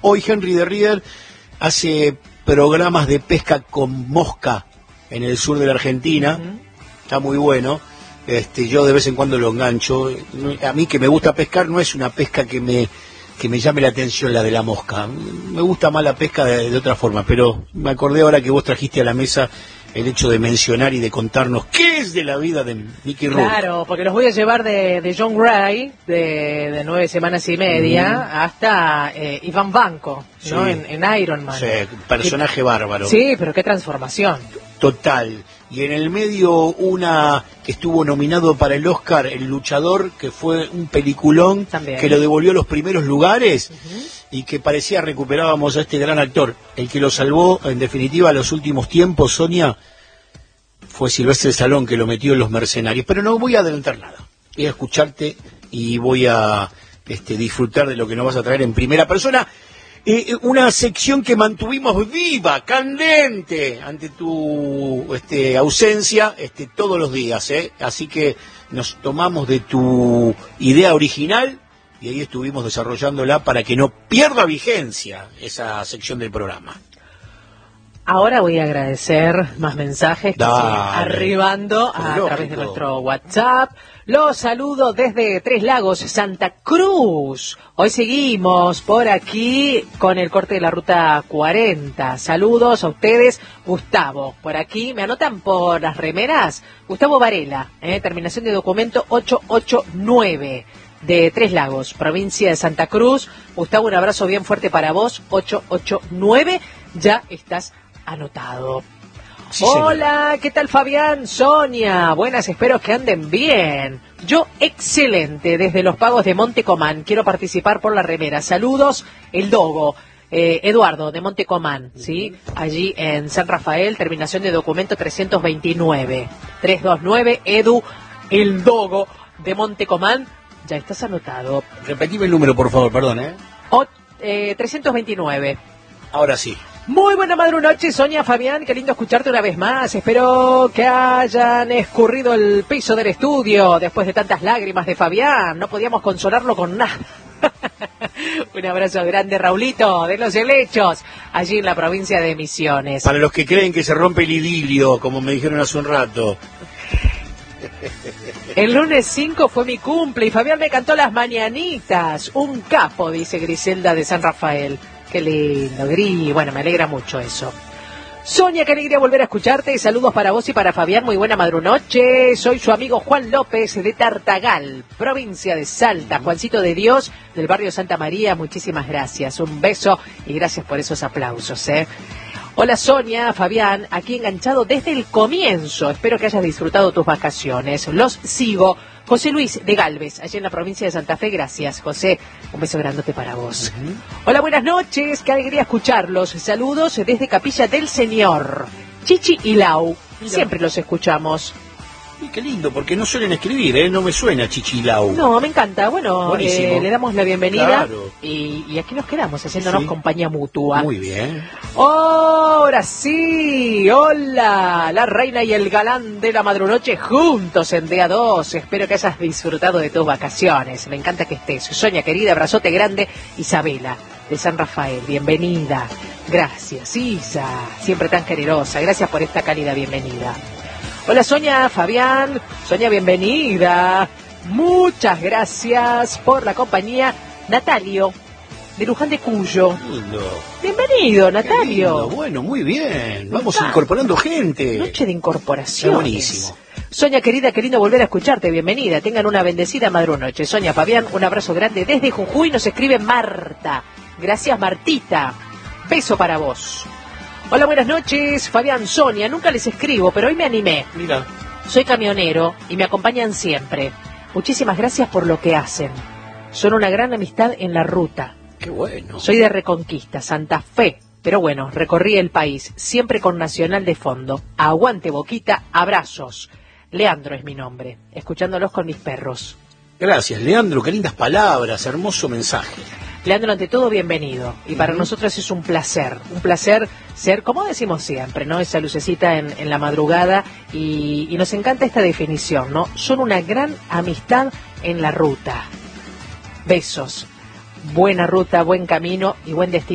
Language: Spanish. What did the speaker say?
Hoy Henry de Rieder hace programas de pesca con mosca en el sur de la Argentina. Está muy bueno. Yo de vez en cuando lo engancho. A mí, que me gusta pescar, no es una pesca que me llame la atención la de la mosca. Me gusta más la pesca de otra forma, pero me acordé ahora que vos trajiste a la mesa el hecho de mencionar y de contarnos qué es de la vida de Mickey Rourke. Claro, porque los voy a llevar de John Gray, de 9 semanas y media, hasta Iván Banco, ¿no? Sí. En Iron Man. Sí, personaje bárbaro. Sí, pero qué transformación. Total. Y en el medio una que estuvo nominado para el Oscar, El Luchador, que fue un peliculón También. Que lo devolvió a los primeros lugares y que parecía recuperábamos a este gran actor. El que lo salvó, en definitiva, a los últimos tiempos, Sonia, fue Sylvester Stallone, que lo metió en Los Mercenarios. Pero no voy a adelantar nada. Voy a escucharte y voy a disfrutar de lo que nos vas a traer en primera persona. Una sección que mantuvimos viva, candente, ante tu ausencia todos los días, así que nos tomamos de tu idea original y ahí estuvimos desarrollándola para que no pierda vigencia esa sección del programa. Ahora voy a agradecer más mensajes que siguen arribando a través de nuestro WhatsApp. Los saludo desde Tres Lagos, Santa Cruz. Hoy seguimos por aquí con el corte de la ruta 40. Saludos a ustedes. Gustavo, por aquí, me anotan por las remeras. Gustavo Varela, terminación de documento 889. De Tres Lagos, provincia de Santa Cruz. Gustavo, un abrazo bien fuerte para vos, 889. Ya estás anotado. Sí, hola, señor. ¿qué tal Fabián? Sonia, buenas, espero que anden bien. Yo excelente, desde los pagos de Montecomán, quiero participar por la remera. Saludos, el Dogo, Eduardo de Montecomán, ¿sí? Allí en San Rafael, terminación de documento 329. 329, Edu, el Dogo de Montecomán, ya estás anotado. Repetime el número, por favor, perdón, 329. Ahora sí. Muy buena noche, Sonia, Fabián, qué lindo escucharte una vez más. Espero que hayan escurrido el piso del estudio después de tantas lágrimas de Fabián. No podíamos consolarlo con nada. Un abrazo grande, Raulito, de Los Helechos, allí en la provincia de Misiones. Para los que creen que se rompe el idilio, como me dijeron hace un rato. El lunes 5 fue mi cumple y Fabián me cantó las mañanitas. Un capo, dice Griselda de San Rafael. Qué lindo, Gris. Bueno, me alegra mucho eso. Sonia, qué alegría volver a escucharte. Saludos para vos y para Fabián. Muy buena madrunoche. Soy su amigo Juan López de Tartagal, provincia de Salta. Juancito de Dios, del barrio Santa María. Muchísimas gracias. Un beso y gracias por esos aplausos, Hola Sonia, Fabián, aquí enganchado desde el comienzo. Espero que hayas disfrutado tus vacaciones. Los sigo. José Luis de Galvez, allí en la provincia de Santa Fe. Gracias, José. Un beso grandote para vos. Hola, buenas noches. Qué alegría escucharlos. Saludos desde Capilla del Señor. Chichi y Lau. Mira. Siempre los escuchamos. Y qué lindo, porque no suelen escribir, no me suena Chichilau. No, me encanta. Bueno, le damos la bienvenida. Claro. Y aquí nos quedamos haciéndonos compañía mutua. Muy bien. Ahora sí, hola, la reina y el galán de la madrunoche juntos en día 2. Espero que hayas disfrutado de tus vacaciones. Me encanta que estés. Sonia querida, abrazote grande. Isabela de San Rafael, bienvenida. Gracias, Isa, siempre tan generosa. Gracias por esta cálida bienvenida. Hola Sonia, Fabián. Sonia, bienvenida. Muchas gracias por la compañía. Natalio, de Luján de Cuyo. Lindo. Bienvenido, Natalio. Lindo. Bueno, muy bien. Vamos incorporando gente. Noche de incorporación. Está buenísimo. Sonia querida, qué lindo volver a escucharte. Bienvenida. Tengan una bendecida madrunoche. Sonia, Fabián, un abrazo grande desde Jujuy. Nos escribe Marta. Gracias, Martita. Beso para vos. Hola, buenas noches, Fabián, Sonia. Nunca les escribo, pero hoy me animé. Mira. Soy camionero y me acompañan siempre. Muchísimas gracias por lo que hacen. Son una gran amistad en la ruta. Qué bueno. Soy de Reconquista, Santa Fe. Pero bueno, recorrí el país, siempre con Nacional de fondo. Aguante, Boquita, abrazos. Leandro es mi nombre, escuchándolos con mis perros. Gracias, Leandro, qué lindas palabras, hermoso mensaje. Leandro, ante todo, bienvenido. Y para nosotros es un placer ser, como decimos siempre, ¿no? Esa lucecita en la madrugada y nos encanta esta definición, ¿no? Son una gran amistad en la ruta. Besos. Buena ruta, buen camino y buen destino.